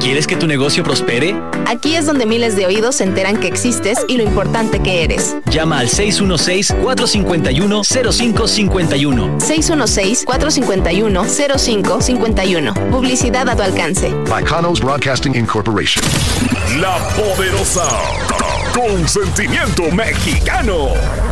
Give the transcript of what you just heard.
¿Quieres que tu negocio prospere? Aquí es donde miles de oídos se enteran que existes y lo importante que eres. Llama al 616-451-0551. 616-451-0551. Publicidad a tu alcance. By Canos Broadcasting Incorporation. La Poderosa. Con sentimiento mexicano.